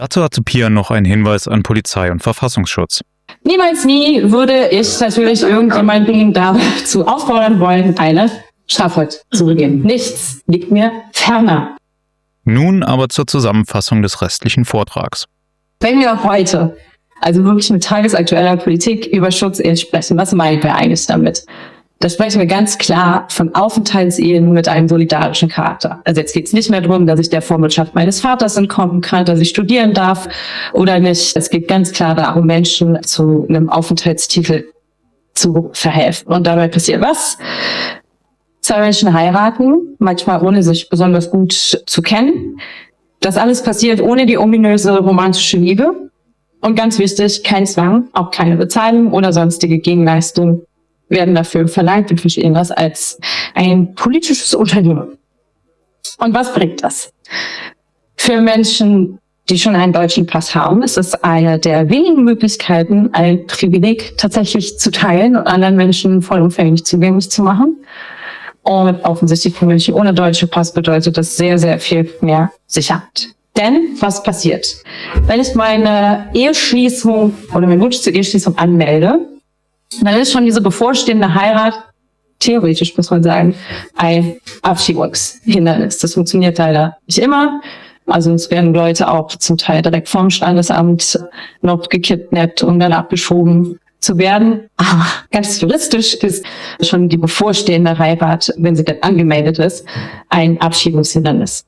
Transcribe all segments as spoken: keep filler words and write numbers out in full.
Dazu hatte Pia noch einen Hinweis an Polizei und Verfassungsschutz. Niemals nie würde ich natürlich irgendjemanden dazu auffordern wollen, eine Straftat zu begehen. Nichts liegt mir ferner. Nun aber zur Zusammenfassung des restlichen Vortrags. Wenn wir heute also wirklich mit tagesaktueller Politik über Schutzehen sprechen, was meinen wir eigentlich damit? Da sprechen wir ganz klar von Aufenthaltsehen mit einem solidarischen Charakter. Also jetzt geht es nicht mehr darum, dass ich der Vormundschaft meines Vaters entkommen kann, dass ich studieren darf oder nicht. Es geht ganz klar darum, Menschen zu einem Aufenthaltstitel zu verhelfen. Und dabei passiert was? Zwei Menschen heiraten, manchmal ohne sich besonders gut zu kennen. Das alles passiert ohne die ominöse romantische Liebe. Und ganz wichtig, kein Zwang, auch keine Bezahlung oder sonstige Gegenleistung werden dafür verlangt und verstehen das als ein politisches Unternehmen. Und was bringt das? Für Menschen, die schon einen deutschen Pass haben, ist es eine der wenigen Möglichkeiten, ein Privileg tatsächlich zu teilen und anderen Menschen vollumfänglich zugänglich zu machen. Und offensichtlich für Menschen ohne deutschen Pass bedeutet das sehr, sehr viel mehr Sicherheit. Denn was passiert? Wenn ich meine Eheschließung oder meinen Wunsch zur Eheschließung anmelde, dann ist schon diese bevorstehende Heirat, theoretisch muss man sagen, ein Abschiebungshindernis. Das funktioniert leider nicht immer. Also es werden Leute auch zum Teil direkt vom Standesamt noch gekidnappt und dann abgeschoben zu werden. Aber ganz juristisch ist schon die bevorstehende Heirat, wenn sie dann angemeldet ist, ein Abschiebungshindernis.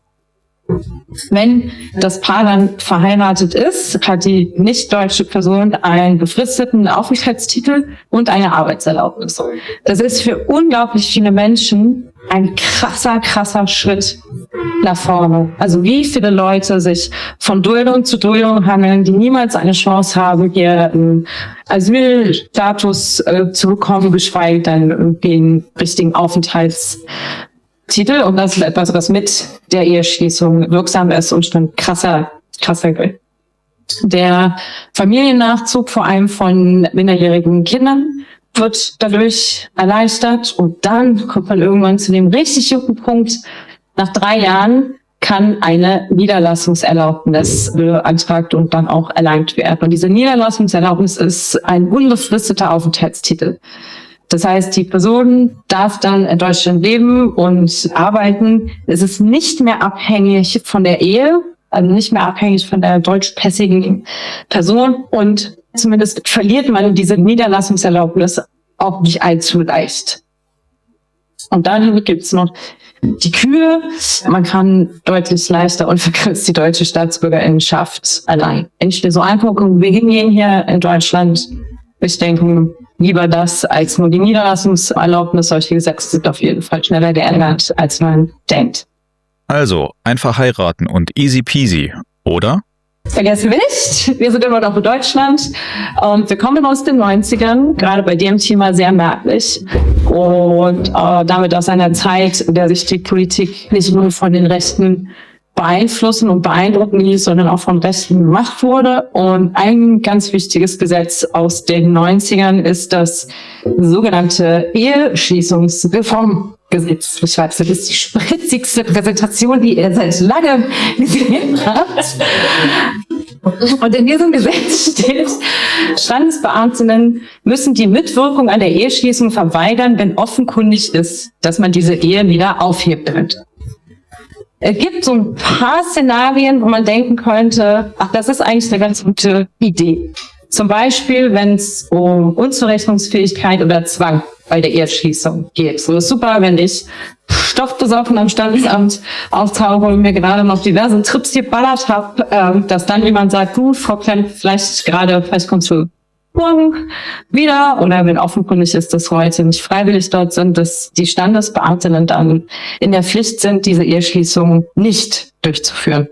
Wenn das Paar dann verheiratet ist, hat die nicht-deutsche Person einen befristeten Aufenthaltstitel und eine Arbeitserlaubnis. Das ist für unglaublich viele Menschen ein krasser, krasser Schritt nach vorne. Also wie viele Leute sich von Duldung zu Duldung hangeln, die niemals eine Chance haben, hier einen Asylstatus äh, zu bekommen, geschweige denn den richtigen Aufenthaltstitel. Und das ist etwas, was mit der Eheschließung wirksam ist und schon krasser, krasser gilt. Der Familiennachzug, vor allem von minderjährigen Kindern, wird dadurch erleichtert. Und dann kommt man irgendwann zu dem richtig guten Punkt. Nach drei Jahren kann eine Niederlassungserlaubnis beantragt und dann auch erlangt werden. Und diese Niederlassungserlaubnis ist ein unbefristeter Aufenthaltstitel. Das heißt, die Person darf dann in Deutschland leben und arbeiten. Es ist nicht mehr abhängig von der Ehe, also nicht mehr abhängig von der deutschpässigen Person. Und zumindest verliert man diese Niederlassungserlaubnis auch nicht allzu leicht. Und dann gibt's noch die Kühe. Man kann deutlich leichter und verkürzt die deutsche Staatsbürgerinnenschaft erlangen. Wenn ich mir so angucke, wo wir hingehen hier in Deutschland, ich denke, lieber das als nur die Niederlassungserlaubnis. Solche Gesetze sind auf jeden Fall schneller geändert, als man denkt. Also, einfach heiraten und easy peasy, oder? Vergessen wir nicht, wir sind immer noch in Deutschland und wir kommen aus den neunzigern, gerade bei dem Thema sehr merklich und äh, damit aus einer Zeit, in der sich die Politik nicht nur von den Rechten beeinflussen und beeindrucken ließ, sondern auch von Rechten gemacht wurde. Und ein ganz wichtiges Gesetz aus den neunzigern ist das sogenannte Eheschließungsreformgesetz. Ich weiß, das ist die spritzigste Präsentation, die ihr seit langem gesehen habt. Und in diesem Gesetz steht, Standesbeamtinnen müssen die Mitwirkung an der Eheschließung verweigern, wenn offenkundig ist, dass man diese Ehe wieder aufheben könnte. Es gibt so ein paar Szenarien, wo man denken könnte, ach, das ist eigentlich eine ganz gute Idee. Zum Beispiel, wenn es um Unzurechnungsfähigkeit oder Zwang bei der Eheschließung geht. So ist super, wenn ich stoffbesoffen am Standesamt auftauche und mir gerade noch diverse Trips geballert habe, äh, dass dann jemand sagt, du, Frau Klemm, vielleicht gerade, vielleicht kommst du morgen wieder, oder wenn offenkundig ist, dass heute nicht freiwillig dort sind, dass die Standesbeamtinnen dann in der Pflicht sind, diese Eheschließung nicht durchzuführen.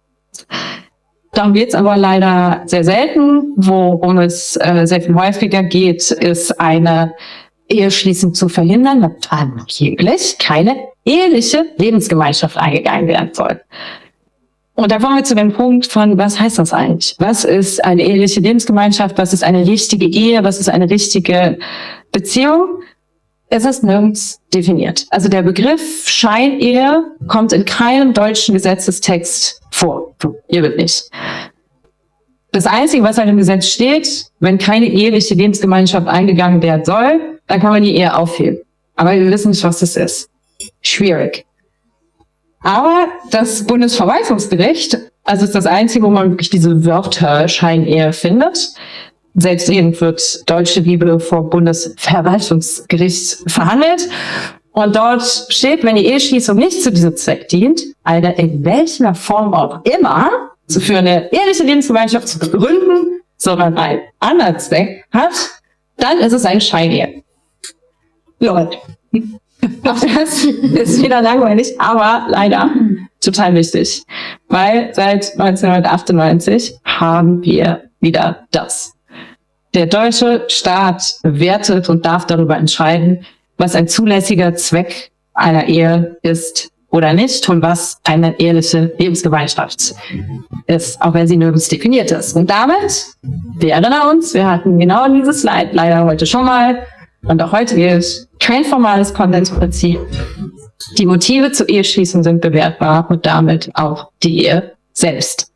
Darum geht es aber leider sehr selten. Worum es äh, sehr viel häufiger geht, ist eine Eheschließung zu verhindern, dass angeblich keine eheliche Lebensgemeinschaft eingegangen werden soll. Und da kommen wir zu dem Punkt von, was heißt das eigentlich? Was ist eine eheliche Lebensgemeinschaft? Was ist eine richtige Ehe? Was ist eine richtige Beziehung? Es ist nirgends definiert. Also der Begriff Scheinehe kommt in keinem deutschen Gesetzestext vor. Ihr wird nicht. Das Einzige, was halt im Gesetz steht, wenn keine eheliche Lebensgemeinschaft eingegangen werden soll, dann kann man die Ehe aufheben. Aber wir wissen nicht, was das ist. Schwierig. Aber das Bundesverwaltungsgericht, also ist das Einzige, wo man wirklich diese Wörter Scheinehe findet. Selbstredend wird deutsche Liebe vor Bundesverwaltungsgericht verhandelt. Und dort steht, wenn die Eheschließung nicht zu diesem Zweck dient, eine in welcher Form auch immer, für eine eheliche Lebensgemeinschaft zu gründen, sondern einen anderen Zweck hat, dann ist es eine Scheinehe. Leute. Auch das ist wieder langweilig, aber leider total wichtig. Weil seit neunzehnhundertachtundneunzig haben wir wieder das. Der deutsche Staat bewertet und darf darüber entscheiden, was ein zulässiger Zweck einer Ehe ist oder nicht und was eine eheliche Lebensgemeinschaft ist, auch wenn sie nirgends definiert ist. Und damit, wir erinnern uns, wir hatten genau dieses Slide leider heute schon mal und auch heute gilt kein formales Konsensprinzip. Die Motive zur Eheschließung sind bewertbar und damit auch die Ehe selbst.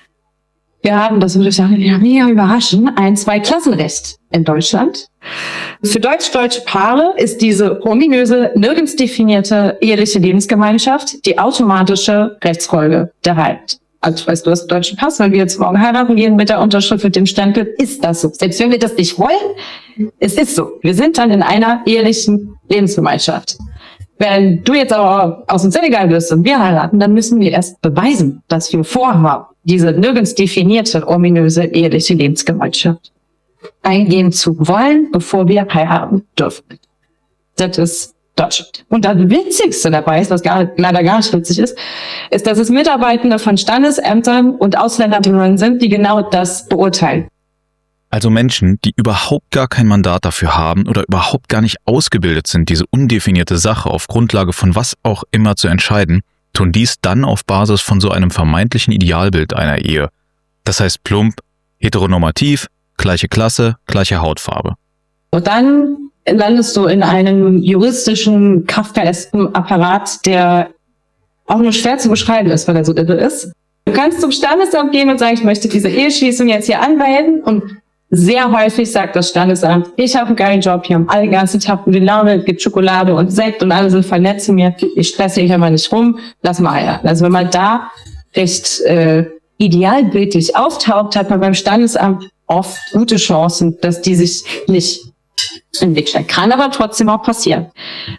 Wir haben, das würde ich sagen, mega überraschen, ein Zweiklassenrecht in Deutschland. Für deutsch-deutsche Paare ist diese ominöse, nirgends definierte eheliche Lebensgemeinschaft die automatische Rechtsfolge der Heirat. Also ich weiß, du hast einen deutschen Pass, wenn wir jetzt morgen heiraten gehen mit der Unterschrift, mit dem Stempel, ist das so. Selbst wenn wir das nicht wollen, es ist so. Wir sind dann in einer ehelichen Lebensgemeinschaft. Wenn du jetzt aber aus dem Senegal bist und wir heiraten, dann müssen wir erst beweisen, dass wir vorhaben, diese nirgends definierte, ominöse eheliche Lebensgemeinschaft eingehen zu wollen, bevor wir heiraten dürfen. Das ist Deutschland. Und das Witzigste dabei ist, was gar, leider gar nicht witzig ist, ist, dass es Mitarbeitende von Standesämtern und Ausländerbehörden sind, die genau das beurteilen. Also Menschen, die überhaupt gar kein Mandat dafür haben oder überhaupt gar nicht ausgebildet sind, diese undefinierte Sache auf Grundlage von was auch immer zu entscheiden, tun dies dann auf Basis von so einem vermeintlichen Idealbild einer Ehe. Das heißt plump, heteronormativ, gleiche Klasse, gleiche Hautfarbe. Und dann landest du in einem juristischen, kafkaesken Apparat, der auch nur schwer zu beschreiben ist, weil er so irre ist. Du kannst zum Standesamt gehen und sagen, ich möchte diese Eheschließung jetzt hier anmelden, und sehr häufig sagt das Standesamt, ich habe einen geilen Job, hier haben alle den ganzen Tag gute Laune, es gibt Schokolade und Sekt und alle sind vernetzt zu mir, ich stresse hier mal nicht rum, lass mal heiraten. Also wenn man da recht äh, idealbildlich auftaucht, hat man beim Standesamt oft gute Chancen, dass die sich nicht im Weg stellen. Kann aber trotzdem auch passieren.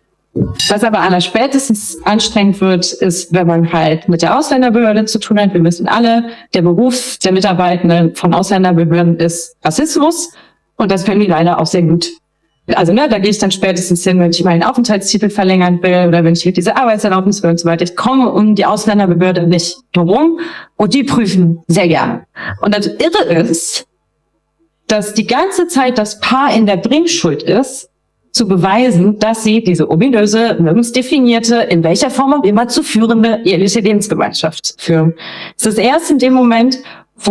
Was aber allerspätestens anstrengend wird, ist, wenn man halt mit der Ausländerbehörde zu tun hat. Wir wissen alle, der Beruf der Mitarbeitenden von Ausländerbehörden ist Rassismus, und das können die leider auch sehr gut. Also ne, da gehe ich dann spätestens hin, wenn ich meinen Aufenthaltstitel verlängern will oder wenn ich hier diese Arbeitserlaubnis will und so weiter. Ich komme um die Ausländerbehörde nicht herum, und die prüfen sehr gerne. Und das Irre ist, dass die ganze Zeit das Paar in der Bringschuld ist, zu beweisen, dass sie diese ominöse, nirgends definierte, in welcher Form auch immer zu führende eheliche Lebensgemeinschaft führen. Es ist erst in dem Moment,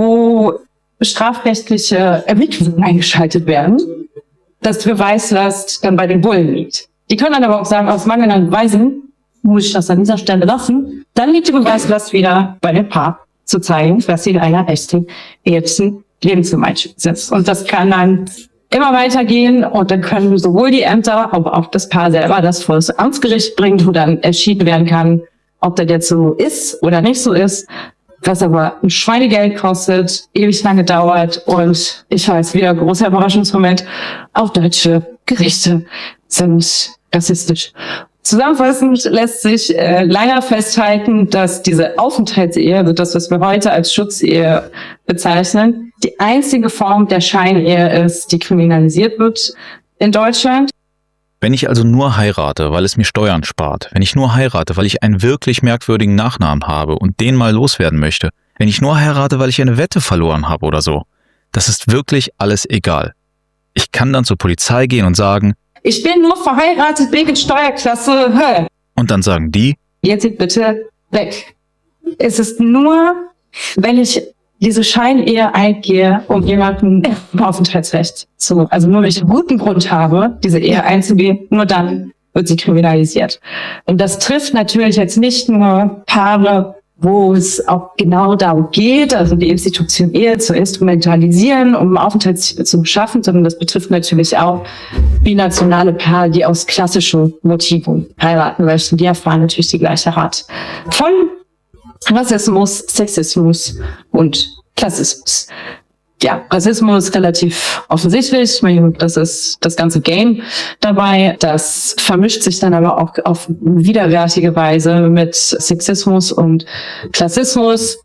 wo strafrechtliche Ermittlungen eingeschaltet werden, dass die Beweislast dann bei den Bullen liegt. Die können dann aber auch sagen, aus mangelnden Beweisen muss ich das an dieser Stelle lassen. Dann liegt die Beweislast wieder bei dem Paar, zu zeigen, dass sie in einer echten ehelichen Lebensgemeinschaft sind. Und das kann dann immer weitergehen, und dann können sowohl die Ämter, aber auch das Paar selber das vor das Amtsgericht bringen, wo dann entschieden werden kann, ob das jetzt so ist oder nicht so ist, was aber ein Schweinegeld kostet, ewig lange dauert, und ich weiß, wieder großer Überraschungsmoment, auch deutsche Gerichte sind rassistisch. Zusammenfassend lässt sich äh, leider festhalten, dass diese Aufenthaltsehe, also das, was wir heute als Schutzehe bezeichnen, die einzige Form der Scheinehe ist, die kriminalisiert wird in Deutschland. Wenn ich also nur heirate, weil es mir Steuern spart, wenn ich nur heirate, weil ich einen wirklich merkwürdigen Nachnamen habe und den mal loswerden möchte, wenn ich nur heirate, weil ich eine Wette verloren habe oder so, das ist wirklich alles egal. Ich kann dann zur Polizei gehen und sagen, ich bin nur verheiratet wegen Steuerklasse. Hä? Und dann sagen die, jetzt sind bitte weg. Es ist nur, wenn ich diese Scheinehe eingehe, um jemanden ein Aufenthaltsrecht zu, also nur wenn ich einen guten Grund habe, diese Ehe einzugehen, nur dann wird sie kriminalisiert. Und das trifft natürlich jetzt nicht nur Paare wo es auch genau darum geht, also die Institution Ehe zu instrumentalisieren, um Aufenthaltsziele zu beschaffen, sondern das betrifft natürlich auch binationale Paare, die aus klassischen Motiven heiraten möchten. Die erfahren natürlich die gleiche Art von Rassismus, Sexismus und Klassismus. Ja, Rassismus ist relativ offensichtlich. Ich meine, das ist das ganze Game dabei. Das vermischt sich dann aber auch auf widerwärtige Weise mit Sexismus und Klassismus.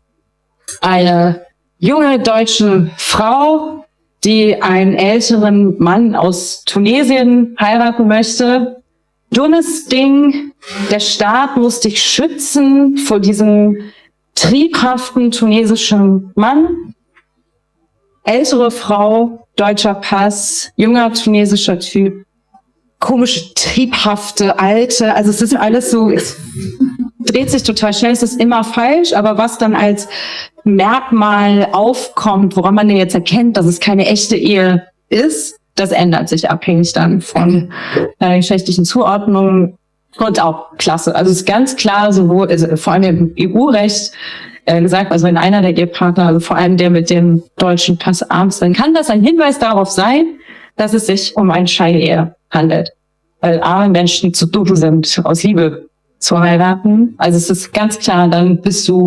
Eine junge deutsche Frau, die einen älteren Mann aus Tunesien heiraten möchte. Dummes Ding. Der Staat muss dich schützen vor diesem triebhaften tunesischen Mann. Ältere Frau, deutscher Pass, junger tunesischer Typ, komische, triebhafte, alte, also es ist alles so, es dreht sich total schnell, es ist immer falsch, aber was dann als Merkmal aufkommt, woran man jetzt erkennt, dass es keine echte Ehe ist, das ändert sich abhängig dann von der geschlechtlichen Zuordnung und auch Klasse. Also es ist ganz klar, sowohl, also vor allem im E U-Recht, Äh, gesagt, also wenn einer der Ehepartner, also vor allem der mit dem deutschen Pass arm ist, dann kann das ein Hinweis darauf sein, dass es sich um eine Scheinehe handelt. Weil arme Menschen zu dumm sind, aus Liebe zu heiraten. Also es ist ganz klar, dann bist du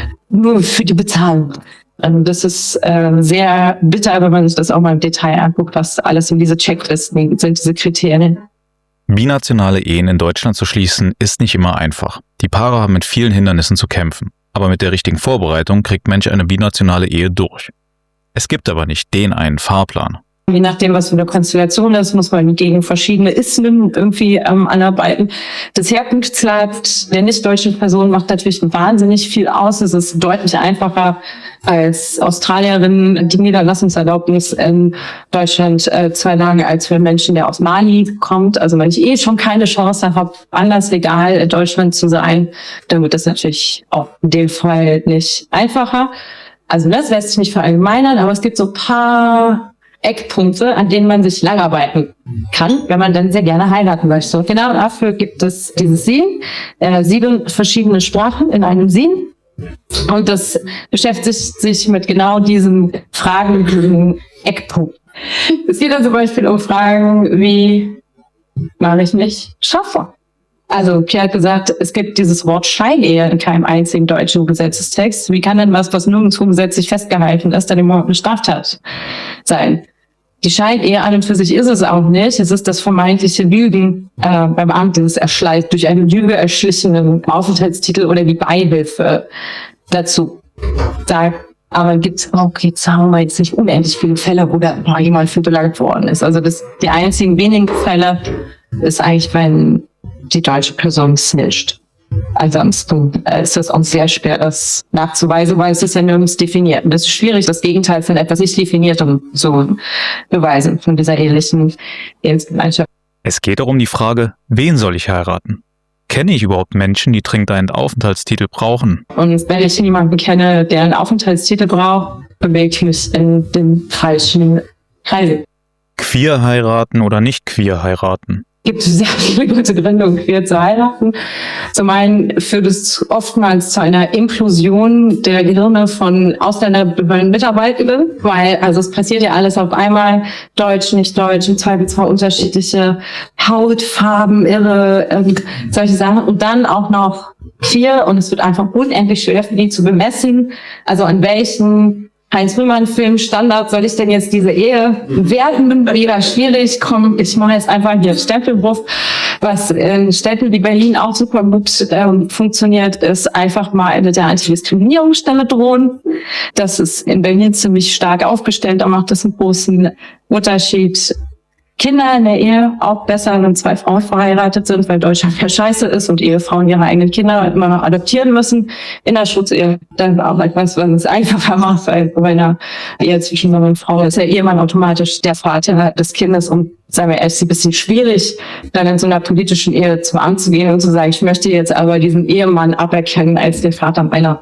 nur für die Bezahlung. Also das ist äh, sehr bitter, wenn man sich das auch mal im Detail anguckt, was alles in diese Checklisten sind, diese Kriterien. Binationale Ehen in Deutschland zu schließen, ist nicht immer einfach. Die Paare haben mit vielen Hindernissen zu kämpfen. Aber mit der richtigen Vorbereitung kriegt Mensch eine binationale Ehe durch. Es gibt aber nicht den einen Fahrplan. Je nachdem, was für eine Konstellation ist, muss man gegen verschiedene Ismen irgendwie ähm, anarbeiten. Das Herkunftsland der nicht-deutschen Person macht natürlich wahnsinnig viel aus. Es ist deutlich einfacher als Australierin die Niederlassungserlaubnis in Deutschland äh, zu erlangen, als für Menschen, der aus Mali kommt. Also wenn ich eh schon keine Chance habe, anders legal in Deutschland zu sein, dann wird das natürlich auch in dem Fall nicht einfacher. Also das lässt sich nicht verallgemeinern, aber es gibt so ein paar Eckpunkte, an denen man sich langarbeiten kann, wenn man dann sehr gerne heiraten möchte. Und genau dafür gibt es dieses Sin, äh, sieben verschiedene Sprachen in einem Sin. Und das beschäftigt sich mit genau diesen Fragen, diesen Eckpunkten. Es geht dann zum Beispiel um Fragen wie, mache ich mich schaffer? Also Pierre hat gesagt, es gibt dieses Wort Scheinehe in keinem einzigen deutschen Gesetzestext. Wie kann denn was, was nirgendwo gesetzlich festgehalten ist, dann überhaupt eine Straftat sein? Die Scheinehe an und für sich ist es auch nicht. Es ist das vermeintliche Lügen äh, beim Amt, dieses Erschleicht, durch eine Lüge erschlichenen Aufenthaltstitel oder die Beihilfe dazu. Da aber gibt es auch, jetzt haben wir jetzt nicht unendlich viele Fälle, wo da mal jemand für belangt worden ist. Also das, die einzigen wenigen Fälle ist eigentlich, wenn die deutsche Person snitcht. Ansonsten ist es auch sehr schwer, das nachzuweisen, weil es ist ja nirgends definiert. Und das ist schwierig, das Gegenteil von etwas nicht definiertem zu beweisen, von dieser ähnlichen Ehegemeinschaft. Es geht auch um die Frage, wen soll ich heiraten? Kenne ich überhaupt Menschen, die dringend einen Aufenthaltstitel brauchen? Und wenn ich jemanden kenne, der einen Aufenthaltstitel braucht, bewege ich mich in den falschen Kreisen. Queer heiraten oder nicht queer heiraten? Gibt es sehr viele gute Gründe, queer zu heiraten. Zum einen führt es oftmals zu einer Implosion der Gehirne von ausländerbehörden Mitarbeitenden, weil also es passiert ja alles auf einmal, Deutsch, nicht Deutsch, im Zweifelsfall unterschiedliche Hautfarben, irre, und solche Sachen und dann auch noch queer und es wird einfach unendlich schwer für die zu bemessen, also an welchen Heinz-Rühmann-Film Standard soll ich denn jetzt diese Ehe werten? Wieder schwierig, komm, ich mache jetzt einfach hier Stempelwurf. Was in Städten wie Berlin auch super gut ähm, funktioniert, ist einfach mal mit der Antidiskriminierungsstelle drohen. Das ist in Berlin ziemlich stark aufgestellt, da macht das einen großen Unterschied. Kinder in der Ehe auch besser, wenn zwei Frauen verheiratet sind, weil Deutschland ja scheiße ist und Ehefrauen ihre eigenen Kinder immer noch adoptieren müssen. In der Schutzehe dann auch etwas, was es einfacher macht, weil bei einer Ehe zwischen Mann und Frau ist der Ehemann automatisch der Vater des Kindes und sagen wir, es ist ein bisschen schwierig, dann in so einer politischen Ehe zum Amt zu gehen und zu sagen, ich möchte jetzt aber diesen Ehemann aberkennen als den Vater meiner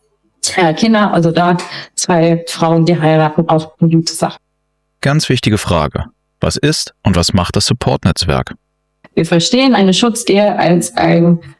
Kinder. Also da zwei Frauen, die heiraten, auch eine gute Sache. Ganz wichtige Frage. Was ist und was macht das Support-Netzwerk? Wir verstehen eine Schutzehe als ein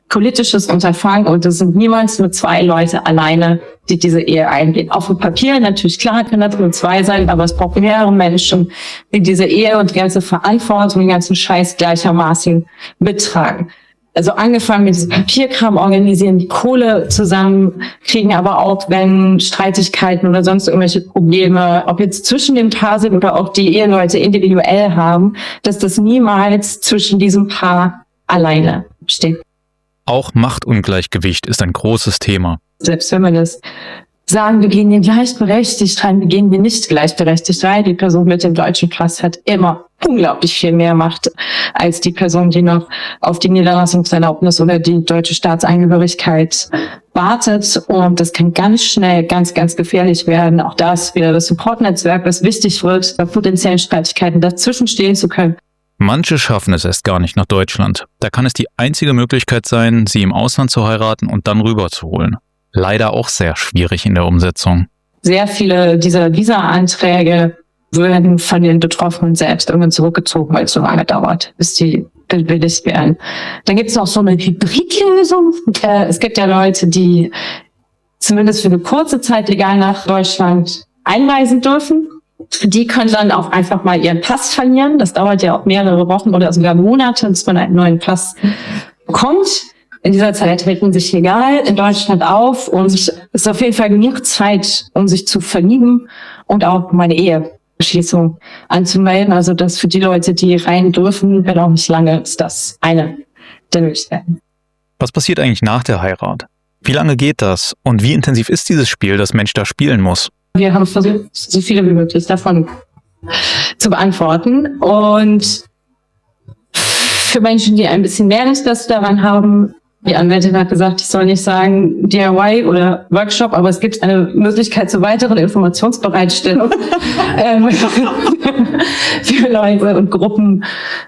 politisches Unterfangen und es sind niemals nur zwei Leute alleine, die diese Ehe eingehen. Auf dem Papier natürlich, klar, können das nur zwei sein, aber es braucht mehrere Menschen, die diese Ehe und die ganze Verantwortung, den ganzen Scheiß gleichermaßen mittragen. Also angefangen mit diesem Papierkram organisieren, die Kohle zusammenkriegen, aber auch wenn Streitigkeiten oder sonst irgendwelche Probleme, ob jetzt zwischen dem Paar sind oder auch die Eheleute individuell haben, dass das niemals zwischen diesem Paar alleine steht. Auch Machtungleichgewicht ist ein großes Thema. Selbst wenn wir das sagen, wir gehen hier gleichberechtigt rein, wir gehen hier nicht gleichberechtigt rein. Die Person mit dem deutschen Pass hat immer unglaublich viel mehr Macht als die Person, die noch auf die Niederlassungserlaubnis oder die deutsche Staatsangehörigkeit wartet. Und das kann ganz schnell ganz, ganz gefährlich werden. Auch das wieder das Support-Netzwerk, das wichtig wird, bei potenziellen Streitigkeiten dazwischen stehen zu können. Manche schaffen es erst gar nicht nach Deutschland. Da kann es die einzige Möglichkeit sein, sie im Ausland zu heiraten und dann rüberzuholen. Leider auch sehr schwierig in der Umsetzung. Sehr viele dieser Visa-Anträge werden von den Betroffenen selbst irgendwann zurückgezogen, weil es so lange dauert, bis die bewilligt werden. Dann gibt es noch so eine Hybridlösung. Äh, es gibt ja Leute, die zumindest für eine kurze Zeit legal nach Deutschland einreisen dürfen. Die können dann auch einfach mal ihren Pass verlieren. Das dauert ja auch mehrere Wochen oder sogar Monate, bis man einen neuen Pass bekommt. In dieser Zeit hält man sich legal in Deutschland auf und es ist auf jeden Fall genug Zeit, um sich zu verlieben und auch meine Eheschließung anzumelden. Also das für die Leute, die rein dürfen, wenn auch nicht lange, ist das eine der Möglichkeiten. Was passiert eigentlich nach der Heirat? Wie lange geht das? Und wie intensiv ist dieses Spiel, das Mensch da spielen muss? Wir haben versucht, so viele wie möglich davon zu beantworten. Und für Menschen, die ein bisschen mehr Interesse daran haben, die Anwältin hat gesagt, ich soll nicht sagen D I Y oder Workshop, aber es gibt eine Möglichkeit zur weiteren Informationsbereitstellung ähm, für Leute und Gruppen,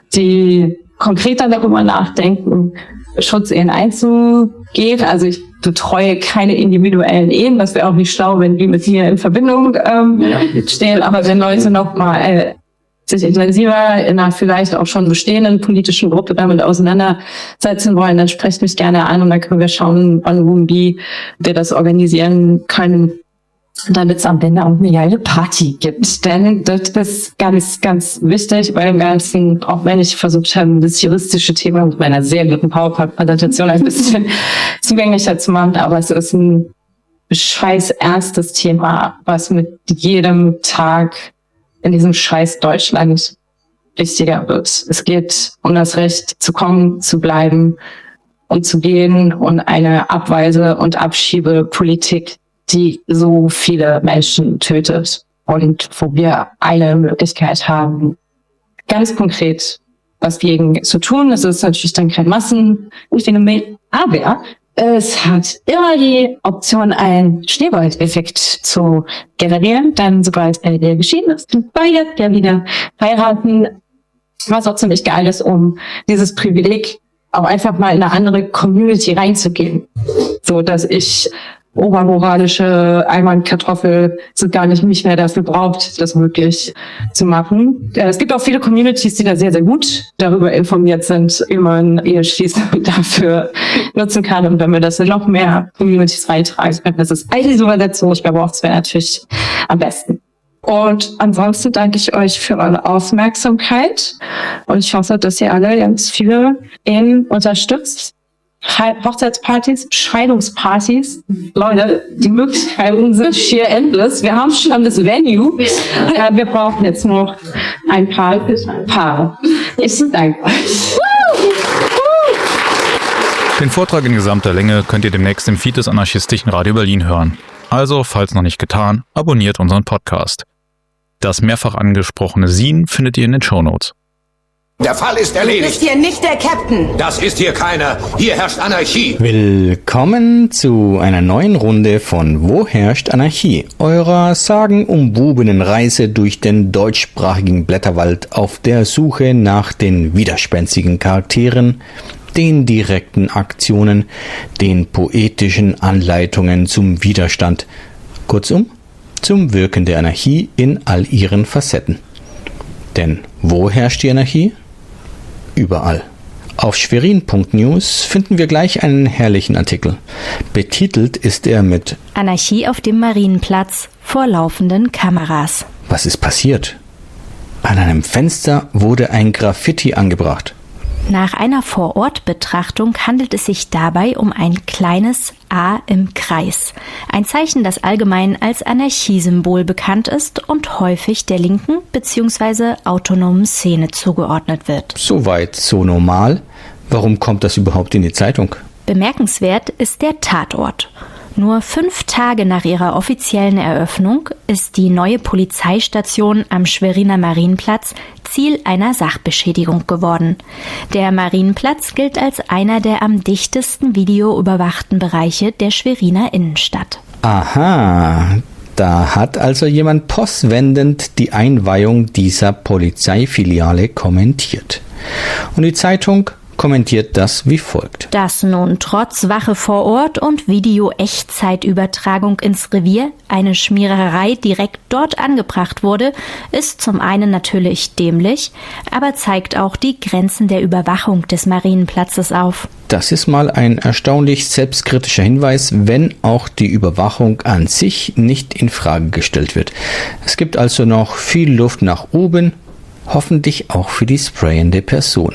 die konkreter darüber nachdenken, Schutzehen einzugehen. Also ich betreue keine individuellen Ehen, das wäre auch nicht schlau, wenn die mit mir in Verbindung ähm, ja. stehen. Aber wenn Leute noch mal äh, sich intensiver in einer vielleicht auch schon bestehenden politischen Gruppe damit auseinandersetzen wollen, dann sprecht mich gerne an und dann können wir schauen, wann und wie wir das organisieren können, damit es am Ende auch eine geile Party gibt. Denn das ist ganz, ganz wichtig bei dem Ganzen, auch wenn ich versucht habe, das juristische Thema mit meiner sehr guten PowerPoint-Präsentation ein bisschen zugänglicher zu machen, aber es ist ein scheiß ernstes Thema, was mit jedem Tag in diesem scheiß Deutschland wichtiger wird. Es geht um das Recht zu kommen, zu bleiben und zu gehen und eine Abweise- und Abschiebepolitik, die so viele Menschen tötet und wo wir eine Möglichkeit haben, ganz konkret was gegen zu tun. Das ist natürlich dann kein Massenphänomen, aber es hat immer die Option, einen Schneeballeffekt zu generieren. Dann, sobald eine Ehe geschieden ist, sind beide ja wieder heiraten. Was auch ziemlich geil ist, um dieses Privileg auch einfach mal in eine andere Community reinzugehen. So, dass ich obermoralische Einwandkartoffel sind gar nicht, nicht mehr dafür braucht, das möglich zu machen. Es gibt auch viele Communities, die da sehr, sehr gut darüber informiert sind, wie man Eheschließung dafür nutzen kann. Und wenn wir das in noch mehr Communities reintragen können, das ist eine Übersetzung, ich glaube auch, das wäre natürlich am besten. Und ansonsten danke ich euch für eure Aufmerksamkeit und ich hoffe, dass ihr alle ganz viele Ehen unterstützt. Hochzeitspartys, Scheidungspartys. Leute, die Möglichkeiten sind schier endless. Wir haben schon das Venue. Äh, wir brauchen jetzt noch ein paar Paare. Ich danke euch. Den Vortrag in gesamter Länge könnt ihr demnächst im Feed des Anarchistischen Radio Berlin hören. Also, falls noch nicht getan, abonniert unseren Podcast. Das mehrfach angesprochene Sin findet ihr in den Shownotes. Der Fall ist erledigt. Du bist hier nicht der Captain. Das ist hier keiner. Hier herrscht Anarchie. Willkommen zu einer neuen Runde von Wo herrscht Anarchie? Eurer sagenumwobenen Reise durch den deutschsprachigen Blätterwald auf der Suche nach den widerspenstigen Charakteren, den direkten Aktionen, den poetischen Anleitungen zum Widerstand. Kurzum, zum Wirken der Anarchie in all ihren Facetten. Denn wo herrscht die Anarchie? Überall. Auf schwerin punkt news finden wir gleich einen herrlichen Artikel. Betitelt ist er mit Anarchie auf dem Marienplatz vor laufenden Kameras. Was ist passiert? An einem Fenster wurde ein Graffiti angebracht. Nach einer Vorortbetrachtung handelt es sich dabei um ein kleines A im Kreis. Ein Zeichen, das allgemein als Anarchiesymbol bekannt ist und häufig der linken bzw. autonomen Szene zugeordnet wird. Soweit so normal. Warum kommt das überhaupt in die Zeitung? Bemerkenswert ist der Tatort. Nur fünf Tage nach ihrer offiziellen Eröffnung ist die neue Polizeistation am Schweriner Marienplatz Ziel einer Sachbeschädigung geworden. Der Marienplatz gilt als einer der am dichtesten videoüberwachten Bereiche der Schweriner Innenstadt. Aha, da hat also jemand postwendend die Einweihung dieser Polizeifiliale kommentiert. Und die Zeitung kommentiert das wie folgt. Dass nun trotz Wache vor Ort und Video-Echtzeitübertragung ins Revier eine Schmiererei direkt dort angebracht wurde, ist zum einen natürlich dämlich, aber zeigt auch die Grenzen der Überwachung des Marienplatzes auf. Das ist mal ein erstaunlich selbstkritischer Hinweis, wenn auch die Überwachung an sich nicht in Frage gestellt wird. Es gibt also noch viel Luft nach oben, hoffentlich auch für die sprayende Person.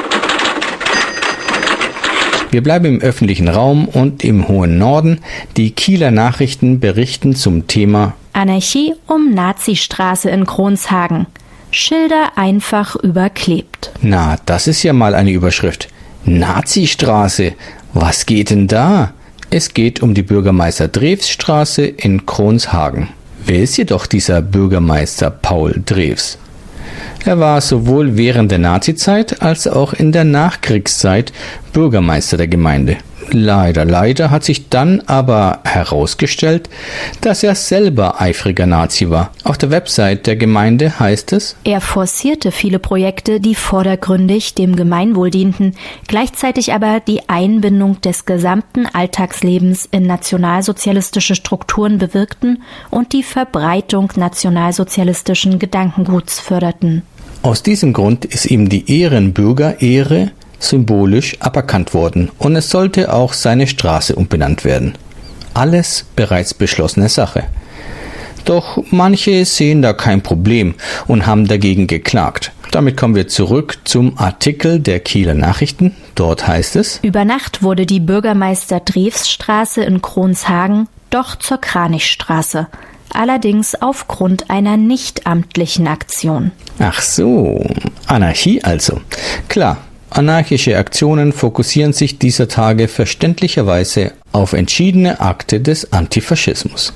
Wir bleiben im öffentlichen Raum und im hohen Norden. Die Kieler Nachrichten berichten zum Thema Anarchie um Nazistraße in Kronshagen. Schilder einfach überklebt. Na, das ist ja mal eine Überschrift. Nazistraße, was geht denn da? Es geht um die Bürgermeister-Drews-Straße in Kronshagen. Wer ist jedoch dieser Bürgermeister Paul Drews? Er war sowohl während der Nazizeit als auch in der Nachkriegszeit Bürgermeister der Gemeinde. Leider, leider hat sich dann aber herausgestellt, dass er selber eifriger Nazi war. Auf der Website der Gemeinde heißt es: Er forcierte viele Projekte, die vordergründig dem Gemeinwohl dienten, gleichzeitig aber die Einbindung des gesamten Alltagslebens in nationalsozialistische Strukturen bewirkten und die Verbreitung nationalsozialistischen Gedankenguts förderten. Aus diesem Grund ist ihm die Ehrenbürgerehre symbolisch aberkannt worden und es sollte auch seine Straße umbenannt werden. Alles bereits beschlossene Sache. Doch manche sehen da kein Problem und haben dagegen geklagt. Damit kommen wir zurück zum Artikel der Kieler Nachrichten. Dort heißt es: Über Nacht wurde die Bürgermeister-Drews-Straße in Kronshagen doch zur Kranichstraße. Allerdings aufgrund einer nichtamtlichen Aktion. Ach so, Anarchie also. Klar, anarchische Aktionen fokussieren sich dieser Tage verständlicherweise auf entschiedene Akte des Antifaschismus.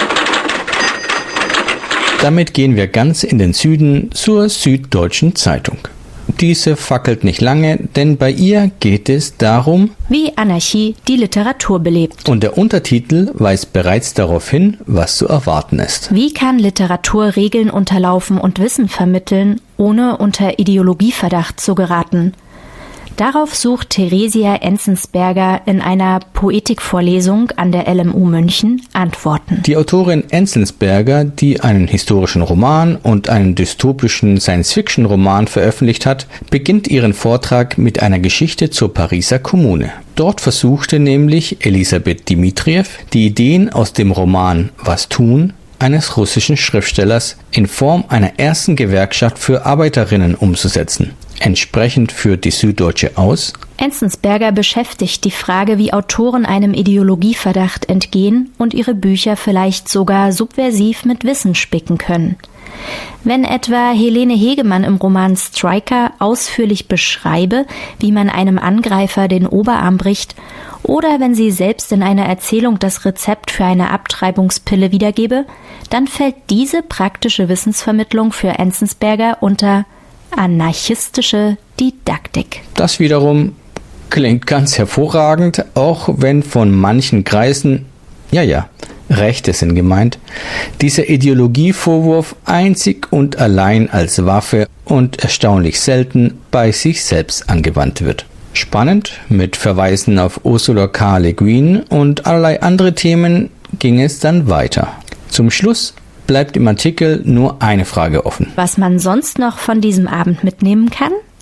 Damit gehen wir ganz in den Süden zur Süddeutschen Zeitung. Diese fackelt nicht lange, denn bei ihr geht es darum, wie Anarchie die Literatur belebt. Und der Untertitel weist bereits darauf hin, was zu erwarten ist. Wie kann Literatur Regeln unterlaufen und Wissen vermitteln, ohne unter Ideologieverdacht zu geraten? Darauf sucht Theresia Enzensberger in einer Poetikvorlesung an der L M U München Antworten. Die Autorin Enzensberger, die einen historischen Roman und einen dystopischen Science-Fiction-Roman veröffentlicht hat, beginnt ihren Vortrag mit einer Geschichte zur Pariser Kommune. Dort versuchte nämlich Elisabeth Dimitriev, die Ideen aus dem Roman Was tun? Eines russischen Schriftstellers in Form einer ersten Gewerkschaft für Arbeiterinnen umzusetzen. Entsprechend führt die Süddeutsche aus: Enzensberger beschäftigt die Frage, wie Autoren einem Ideologieverdacht entgehen und ihre Bücher vielleicht sogar subversiv mit Wissen spicken können. Wenn etwa Helene Hegemann im Roman Striker ausführlich beschreibe, wie man einem Angreifer den Oberarm bricht, oder wenn sie selbst in einer Erzählung das Rezept für eine Abtreibungspille wiedergebe, dann fällt diese praktische Wissensvermittlung für Enzensberger unter anarchistische Didaktik. Das wiederum klingt ganz hervorragend, auch wenn von manchen Kreisen, ja ja, Rechte sind gemeint, dieser Ideologievorwurf einzig und allein als Waffe und erstaunlich selten bei sich selbst angewandt wird. Spannend, mit Verweisen auf Ursula K. Le Guin und allerlei andere Themen ging es dann weiter. Zum Schluss bleibt im Artikel nur eine Frage offen. Was man sonst noch von diesem Abend mitnehmen kann?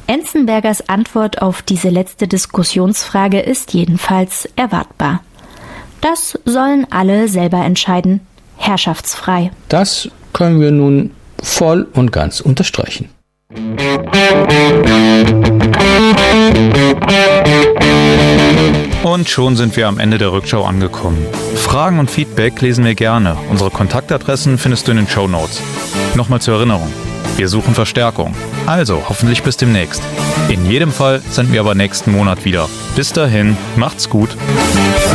Enzensbergers Antwort auf diese letzte Diskussionsfrage ist jedenfalls erwartbar. Das sollen alle selber entscheiden, herrschaftsfrei. Das können wir nun voll und ganz unterstreichen. Und schon sind wir am Ende der Rückschau angekommen. Fragen und Feedback lesen wir gerne. Unsere Kontaktadressen findest du in den Shownotes. Nochmal zur Erinnerung: Wir suchen Verstärkung. Also hoffentlich bis demnächst. In jedem Fall sind wir aber nächsten Monat wieder. Bis dahin, macht's gut.